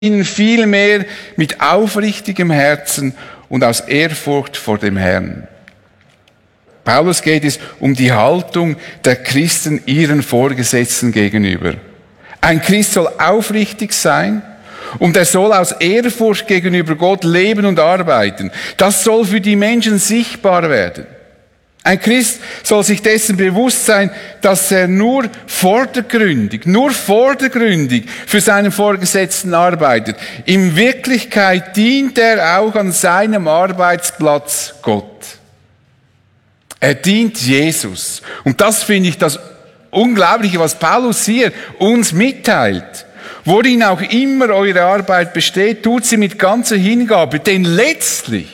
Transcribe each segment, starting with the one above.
ihnen vielmehr mit aufrichtigem Herzen und aus Ehrfurcht vor dem Herrn. Paulus geht es um die Haltung der Christen ihren Vorgesetzten gegenüber. Ein Christ soll aufrichtig sein und er soll aus Ehrfurcht gegenüber Gott leben und arbeiten. Das soll für die Menschen sichtbar werden. Ein Christ soll sich dessen bewusst sein, dass er nur vordergründig für seinen Vorgesetzten arbeitet. In Wirklichkeit dient er auch an seinem Arbeitsplatz Gott. Er dient Jesus. Und das finde ich das Unglaubliche, was Paulus hier uns mitteilt. Worin auch immer eure Arbeit besteht, tut sie mit ganzer Hingabe. Denn letztlich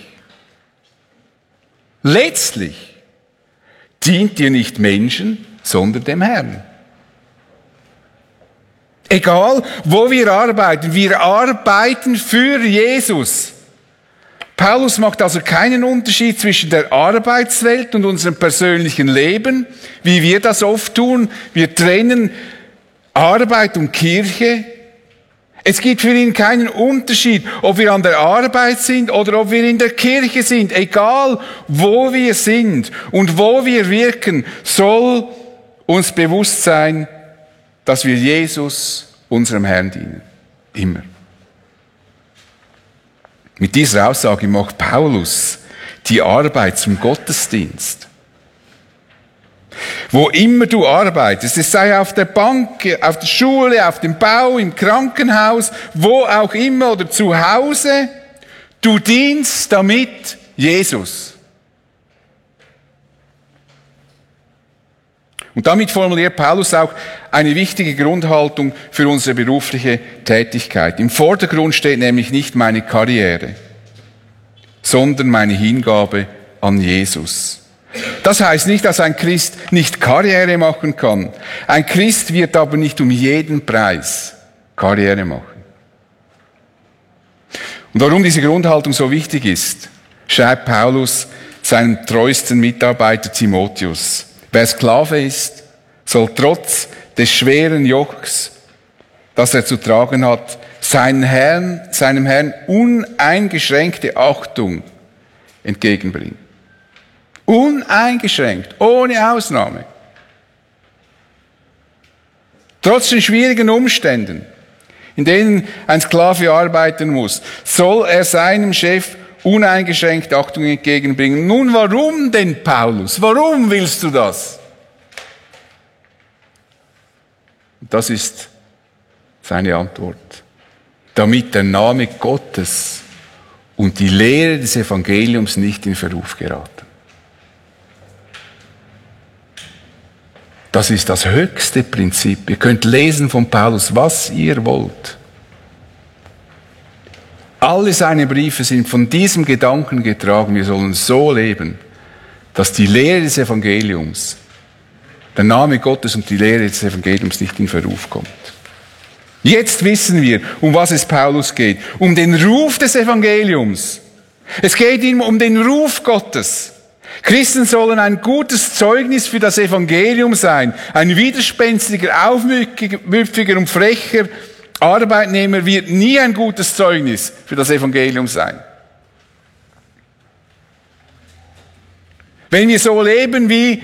dient ihr nicht Menschen, sondern dem Herrn. Egal, wo wir arbeiten für Jesus. Paulus macht also keinen Unterschied zwischen der Arbeitswelt und unserem persönlichen Leben, wie wir das oft tun. Wir trennen Arbeit und Kirche. Es gibt für ihn keinen Unterschied, ob wir an der Arbeit sind oder ob wir in der Kirche sind. Egal, wo wir sind und wo wir wirken, soll uns bewusst sein, dass wir Jesus, unserem Herrn, dienen. Immer. Mit dieser Aussage macht Paulus die Arbeit zum Gottesdienst. Wo immer du arbeitest, es sei auf der Bank, auf der Schule, auf dem Bau, im Krankenhaus, wo auch immer oder zu Hause, du dienst damit Jesus. Und damit formuliert Paulus auch eine wichtige Grundhaltung für unsere berufliche Tätigkeit. Im Vordergrund steht nämlich nicht meine Karriere, sondern meine Hingabe an Jesus. Das heißt nicht, dass ein Christ nicht Karriere machen kann. Ein Christ wird aber nicht um jeden Preis Karriere machen. Und warum diese Grundhaltung so wichtig ist, schreibt Paulus seinem treuesten Mitarbeiter Timotheus. Wer Sklave ist, soll trotz des schweren Jochs, das er zu tragen hat, seinem Herrn uneingeschränkte Achtung entgegenbringen. Uneingeschränkt, ohne Ausnahme. Trotz den schwierigen Umständen, in denen ein Sklave arbeiten muss, soll er seinem Chef uneingeschränkt Achtung entgegenbringen. Nun, warum denn, Paulus? Warum willst du das? Das ist seine Antwort. Damit der Name Gottes und die Lehre des Evangeliums nicht in Verruf geraten. Das ist das höchste Prinzip. Ihr könnt lesen von Paulus, was ihr wollt. Alle seine Briefe sind von diesem Gedanken getragen, wir sollen so leben, dass die Lehre des Evangeliums, der Name Gottes und die Lehre des Evangeliums nicht in Verruf kommt. Jetzt wissen wir, um was es Paulus geht. Um den Ruf des Evangeliums. Es geht ihm um den Ruf Gottes. Christen sollen ein gutes Zeugnis für das Evangelium sein. Ein widerspenstiger, aufmüpfiger und frecher Arbeitnehmer wird nie ein gutes Zeugnis für das Evangelium sein. Wenn wir so leben, wie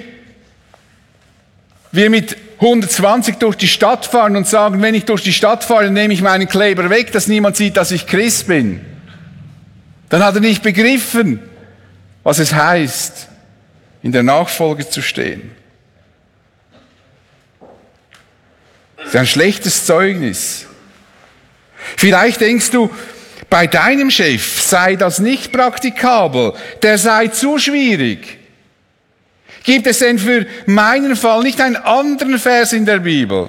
wir mit 120 durch die Stadt fahren und sagen, wenn ich durch die Stadt fahre, nehme ich meinen Kleber weg, dass niemand sieht, dass ich Christ bin, dann hat er nicht begriffen, was es heißt, in der Nachfolge zu stehen. Das ist ein schlechtes Zeugnis. Vielleicht denkst du, bei deinem Chef sei das nicht praktikabel, der sei zu schwierig. Gibt es denn für meinen Fall nicht einen anderen Vers in der Bibel?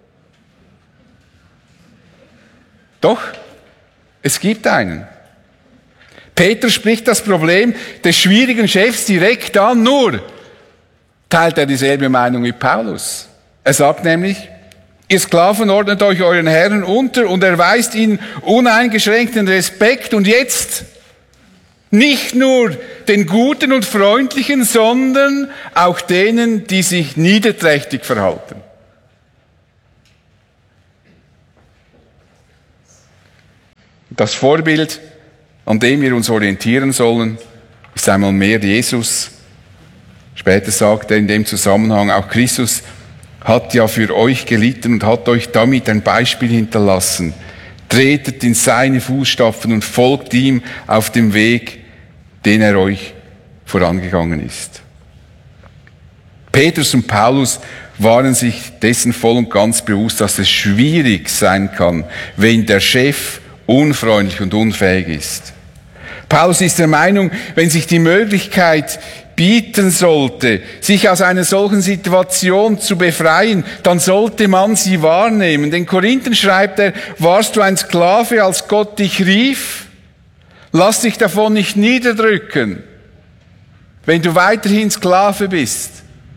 Doch, es gibt einen. Petrus spricht das Problem des schwierigen Chefs direkt an, nur teilt er dieselbe Meinung wie Paulus. Er sagt nämlich, ihr Sklaven ordnet euch euren Herren unter und erweist ihnen uneingeschränkten Respekt und jetzt nicht nur den Guten und Freundlichen, sondern auch denen, die sich niederträchtig verhalten. Das Vorbild, an dem wir uns orientieren sollen, ist einmal mehr Jesus. Später sagt er in dem Zusammenhang, auch Christus hat ja für euch gelitten und hat euch damit ein Beispiel hinterlassen. Tretet in seine Fußstapfen und folgt ihm auf dem Weg, den er euch vorangegangen ist. Petrus und Paulus waren sich dessen voll und ganz bewusst, dass es schwierig sein kann, wenn der Chef unfreundlich und unfähig ist. Paulus ist der Meinung, wenn sich die Möglichkeit bieten sollte, sich aus einer solchen Situation zu befreien, dann sollte man sie wahrnehmen. Den Korinthern schreibt er, warst du ein Sklave, als Gott dich rief? Lass dich davon nicht niederdrücken, wenn du weiterhin Sklave bist.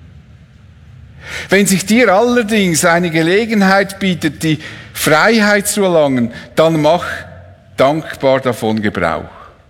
Wenn sich dir allerdings eine Gelegenheit bietet, die Freiheit zu erlangen, dann mach dankbar davon Gebrauch.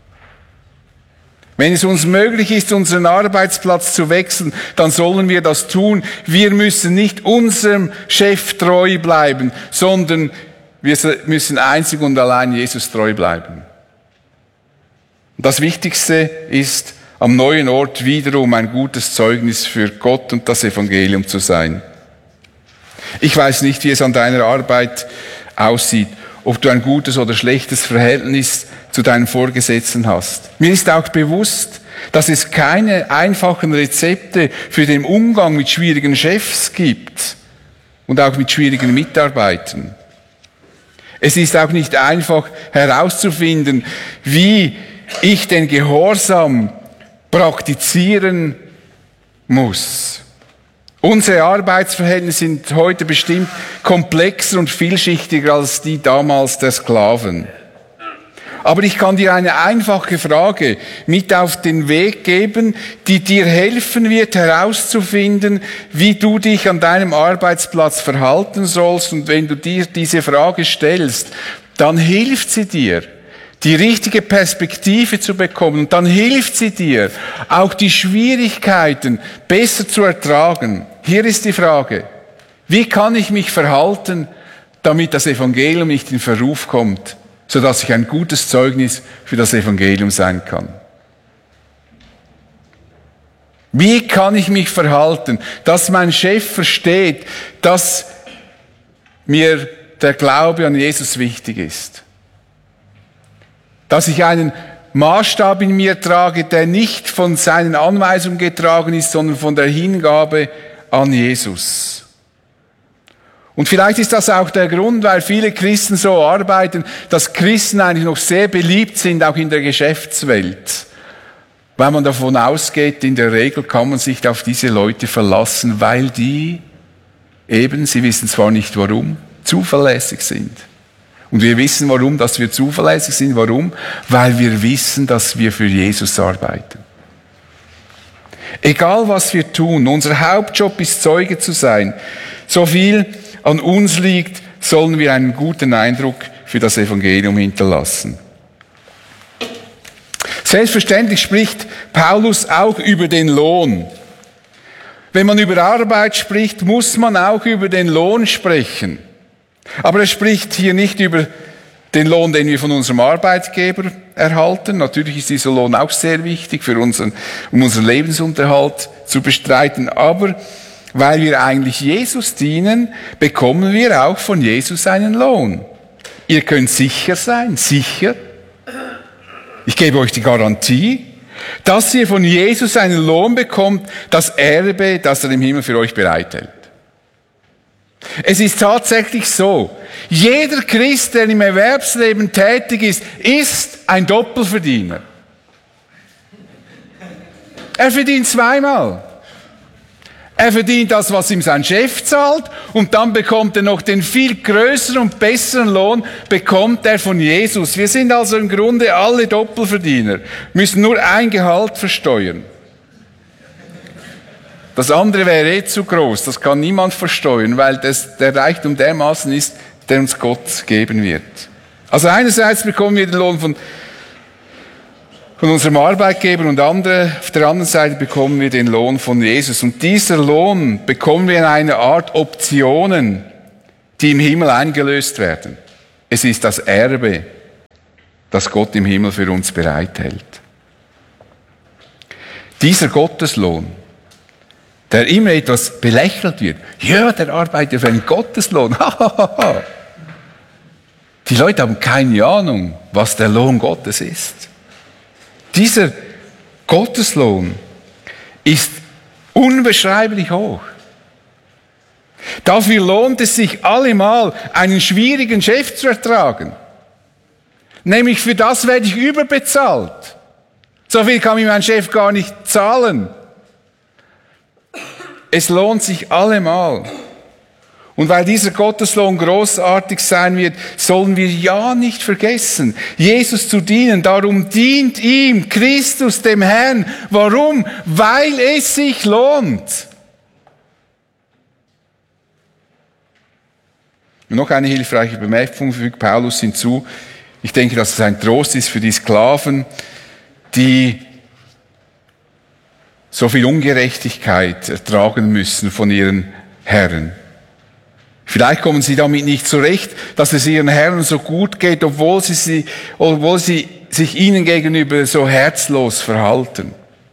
Wenn es uns möglich ist, unseren Arbeitsplatz zu wechseln, dann sollen wir das tun. Wir müssen nicht unserem Chef treu bleiben, sondern wir müssen einzig und allein Jesus treu bleiben. Das Wichtigste ist, am neuen Ort wiederum ein gutes Zeugnis für Gott und das Evangelium zu sein. Ich weiß nicht, wie es an deiner Arbeit aussieht, ob du ein gutes oder schlechtes Verhältnis zu deinen Vorgesetzten hast. Mir ist auch bewusst, dass es keine einfachen Rezepte für den Umgang mit schwierigen Chefs gibt und auch mit schwierigen Mitarbeitern. Es ist auch nicht einfach herauszufinden, wie ich den Gehorsam praktizieren muss. Unsere Arbeitsverhältnisse sind heute bestimmt komplexer und vielschichtiger als die damals der Sklaven. Aber ich kann dir eine einfache Frage mit auf den Weg geben, die dir helfen wird, herauszufinden, wie du dich an deinem Arbeitsplatz verhalten sollst. Und wenn du dir diese Frage stellst, dann hilft sie dir, die richtige Perspektive zu bekommen. Und dann hilft sie dir, auch die Schwierigkeiten besser zu ertragen. Hier ist die Frage: Wie kann ich mich verhalten, damit das Evangelium nicht in Verruf kommt, sodass ich ein gutes Zeugnis für das Evangelium sein kann? Wie kann ich mich verhalten, dass mein Chef versteht, dass mir der Glaube an Jesus wichtig ist? Dass ich einen Maßstab in mir trage, der nicht von seinen Anweisungen getragen ist, sondern von der Hingabe an Jesus. Und vielleicht ist das auch der Grund, weil viele Christen so arbeiten, dass Christen eigentlich noch sehr beliebt sind, auch in der Geschäftswelt. Weil man davon ausgeht, in der Regel kann man sich auf diese Leute verlassen, weil die eben, sie wissen zwar nicht warum, zuverlässig sind. Und wir wissen warum, dass wir zuverlässig sind. Warum? Weil wir wissen, dass wir für Jesus arbeiten. Egal was wir tun, unser Hauptjob ist, Zeuge zu sein. So viel an uns liegt, sollen wir einen guten Eindruck für das Evangelium hinterlassen. Selbstverständlich spricht Paulus auch über den Lohn. Wenn man über Arbeit spricht, muss man auch über den Lohn sprechen. Aber er spricht hier nicht über den Lohn, den wir von unserem Arbeitgeber erhalten. Natürlich ist dieser Lohn auch sehr wichtig, um unseren Lebensunterhalt zu bestreiten. Aber weil wir eigentlich Jesus dienen, bekommen wir auch von Jesus einen Lohn. Ihr könnt sicher sein, sicher. Ich gebe euch die Garantie, dass ihr von Jesus einen Lohn bekommt, das Erbe, das er im Himmel für euch bereithält. Es ist tatsächlich so, jeder Christ, der im Erwerbsleben tätig ist, ist ein Doppelverdiener. Er verdient zweimal. Er verdient das, was ihm sein Chef zahlt, und dann bekommt er noch den viel größeren und besseren Lohn, bekommt er von Jesus. Wir sind also im Grunde alle Doppelverdiener, müssen nur ein Gehalt versteuern. Das andere wäre zu groß, das kann niemand versteuern, weil der Reichtum dermaßen ist, der uns Gott geben wird. Also einerseits bekommen wir den Lohn von unserem Arbeitgeber und auf der anderen Seite bekommen wir den Lohn von Jesus. Und dieser Lohn bekommen wir in einer Art Optionen, die im Himmel eingelöst werden. Es ist das Erbe, das Gott im Himmel für uns bereithält. Dieser Gotteslohn, der immer etwas belächelt wird. Ja, der arbeitet für einen Gotteslohn. Die Leute haben keine Ahnung, was der Lohn Gottes ist. Dieser Gotteslohn ist unbeschreiblich hoch. Dafür lohnt es sich allemal, einen schwierigen Chef zu ertragen. Nämlich für das werde ich überbezahlt. So viel kann mir mein Chef gar nicht zahlen. Es lohnt sich allemal. Und weil dieser Gotteslohn großartig sein wird, sollen wir ja nicht vergessen, Jesus zu dienen. Darum dient ihm Christus, dem Herrn. Warum? Weil es sich lohnt. Und noch eine hilfreiche Bemerkung fügt Paulus hinzu. Ich denke, dass es ein Trost ist für die Sklaven, die so viel Ungerechtigkeit ertragen müssen von ihren Herren. Vielleicht kommen sie damit nicht zurecht, dass es ihren Herren so gut geht, obwohl sie sich ihnen gegenüber so herzlos verhalten.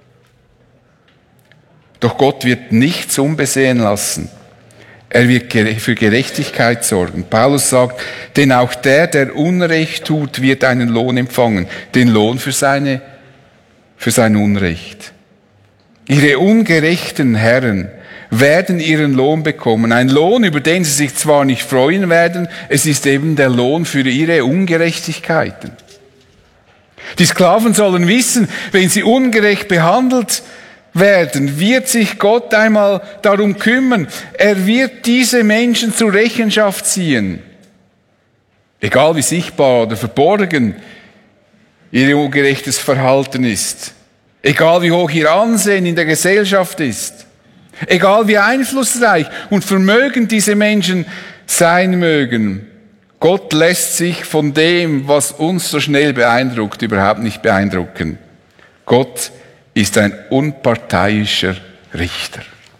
Doch Gott wird nichts unbesehen lassen. Er wird für Gerechtigkeit sorgen. Paulus sagt, denn auch der Unrecht tut, wird einen Lohn empfangen. Den Lohn für sein Unrecht. Ihre ungerechten Herren werden ihren Lohn bekommen. Ein Lohn, über den sie sich zwar nicht freuen werden, es ist eben der Lohn für ihre Ungerechtigkeiten. Die Sklaven sollen wissen, wenn sie ungerecht behandelt werden, wird sich Gott einmal darum kümmern. Er wird diese Menschen zur Rechenschaft ziehen. Egal wie sichtbar oder verborgen ihr ungerechtes Verhalten ist. Egal wie hoch ihr Ansehen in der Gesellschaft ist. Egal wie einflussreich und vermögend diese Menschen sein mögen. Gott lässt sich von dem, was uns so schnell beeindruckt, überhaupt nicht beeindrucken. Gott ist ein unparteiischer Richter.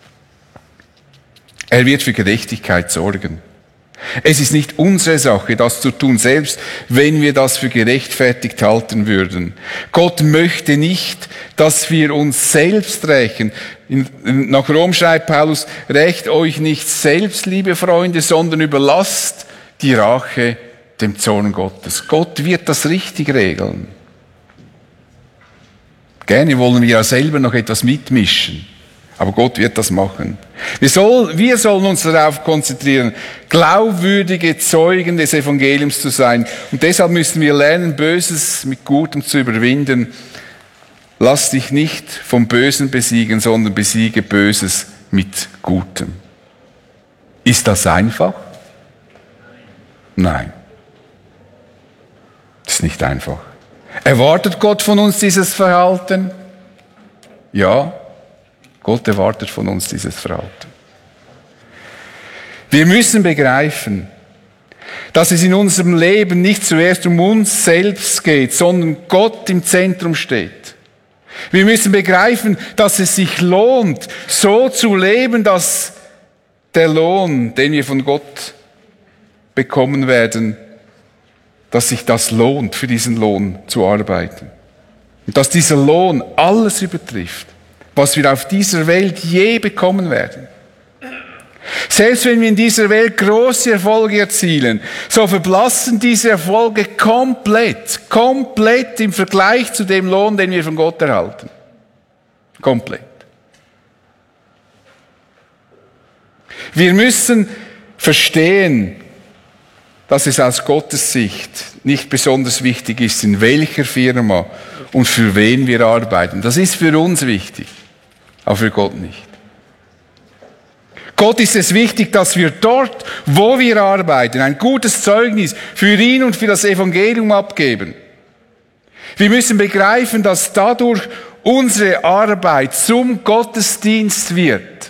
Er wird für Gerechtigkeit sorgen. Es ist nicht unsere Sache, das zu tun, selbst wenn wir das für gerechtfertigt halten würden. Gott möchte nicht, dass wir uns selbst rächen. Nach Rom schreibt Paulus, rächt euch nicht selbst, liebe Freunde, sondern überlasst die Rache dem Zorn Gottes. Gott wird das richtig regeln. Gerne wollen wir ja selber noch etwas mitmischen. Aber Gott wird das machen. Wir sollen uns darauf konzentrieren, glaubwürdige Zeugen des Evangeliums zu sein. Und deshalb müssen wir lernen, Böses mit Gutem zu überwinden. Lass dich nicht vom Bösen besiegen, sondern besiege Böses mit Gutem. Ist das einfach? Nein. Das ist nicht einfach. Erwartet Gott von uns dieses Verhalten? Ja. Gott erwartet von uns dieses Verhalten. Wir müssen begreifen, dass es in unserem Leben nicht zuerst um uns selbst geht, sondern Gott im Zentrum steht. Wir müssen begreifen, dass es sich lohnt, so zu leben, dass der Lohn, den wir von Gott bekommen werden, dass sich das lohnt, für diesen Lohn zu arbeiten. Und dass dieser Lohn alles übertrifft, was wir auf dieser Welt je bekommen werden. Selbst wenn wir in dieser Welt große Erfolge erzielen, so verblassen diese Erfolge komplett im Vergleich zu dem Lohn, den wir von Gott erhalten. Komplett. Wir müssen verstehen, dass es aus Gottes Sicht nicht besonders wichtig ist, in welcher Firma und für wen wir arbeiten. Das ist für uns wichtig, aber für Gott nicht. Gott ist es wichtig, dass wir dort, wo wir arbeiten, ein gutes Zeugnis für ihn und für das Evangelium abgeben. Wir müssen begreifen, dass dadurch unsere Arbeit zum Gottesdienst wird.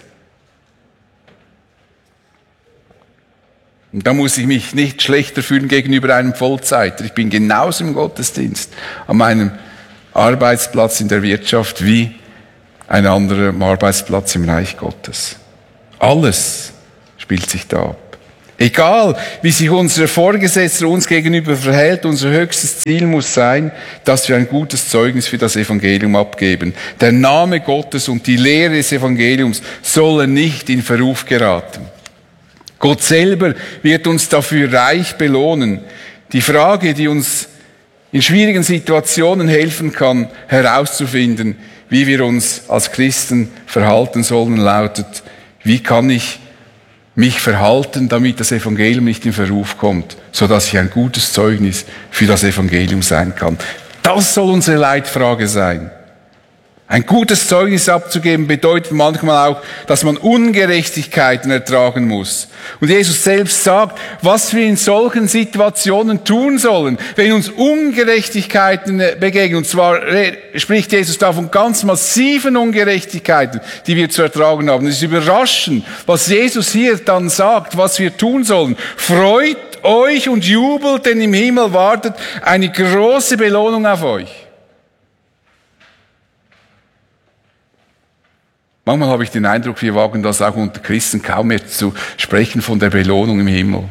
Und da muss ich mich nicht schlechter fühlen gegenüber einem Vollzeiter. Ich bin genauso im Gottesdienst an meinem Arbeitsplatz in der Wirtschaft wie ein anderer Arbeitsplatz im Reich Gottes. Alles spielt sich da ab. Egal, wie sich unser Vorgesetzter uns gegenüber verhält, unser höchstes Ziel muss sein, dass wir ein gutes Zeugnis für das Evangelium abgeben. Der Name Gottes und die Lehre des Evangeliums sollen nicht in Verruf geraten. Gott selber wird uns dafür reich belohnen. Die Frage, die uns in schwierigen Situationen helfen kann, herauszufinden, wie wir uns als Christen verhalten sollen, lautet: Wie kann ich mich verhalten, damit das Evangelium nicht in Verruf kommt, sodass ich ein gutes Zeugnis für das Evangelium sein kann? Das soll unsere Leitfrage sein. Ein gutes Zeugnis abzugeben bedeutet manchmal auch, dass man Ungerechtigkeiten ertragen muss. Und Jesus selbst sagt, was wir in solchen Situationen tun sollen, wenn uns Ungerechtigkeiten begegnen. Und zwar spricht Jesus da von ganz massiven Ungerechtigkeiten, die wir zu ertragen haben. Es ist überraschend, was Jesus hier dann sagt, was wir tun sollen. Freut euch und jubelt, denn im Himmel wartet eine große Belohnung auf euch. Manchmal habe ich den Eindruck, wir wagen das auch unter Christen kaum mehr zu sprechen von der Belohnung im Himmel.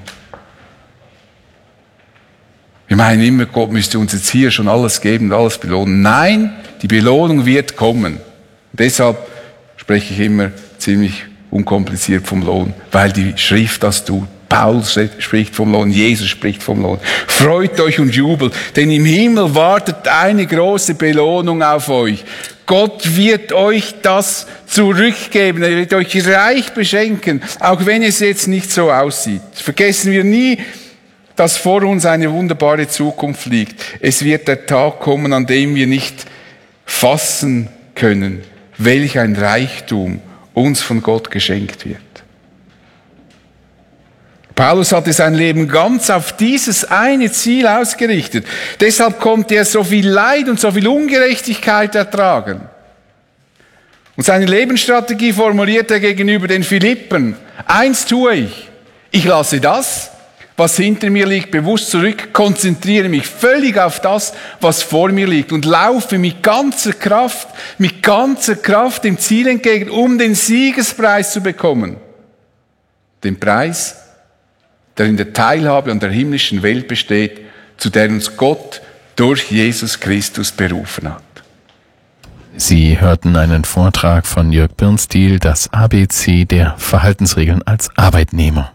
Wir meinen immer, Gott müsste uns jetzt hier schon alles geben und alles belohnen. Nein, die Belohnung wird kommen. Und deshalb spreche ich immer ziemlich unkompliziert vom Lohn, weil die Schrift das tut. Paulus spricht vom Lohn, Jesus spricht vom Lohn. Freut euch und jubelt, denn im Himmel wartet eine große Belohnung auf euch. Gott wird euch das zurückgeben, er wird euch reich beschenken, auch wenn es jetzt nicht so aussieht. Vergessen wir nie, dass vor uns eine wunderbare Zukunft liegt. Es wird der Tag kommen, an dem wir nicht fassen können, welch ein Reichtum uns von Gott geschenkt wird. Paulus hatte sein Leben ganz auf dieses eine Ziel ausgerichtet. Deshalb konnte er so viel Leid und so viel Ungerechtigkeit ertragen. Und seine Lebensstrategie formuliert er gegenüber den Philippern: Eins tue ich. Ich lasse das, was hinter mir liegt, bewusst zurück, konzentriere mich völlig auf das, was vor mir liegt und laufe mit ganzer Kraft dem Ziel entgegen, um den Siegespreis zu bekommen. Den Preis, der in der Teilhabe an der himmlischen Welt besteht, zu der uns Gott durch Jesus Christus berufen hat. Sie hörten einen Vortrag von Jörg Birnstiel, das ABC der Verhaltensregeln als Arbeitnehmer.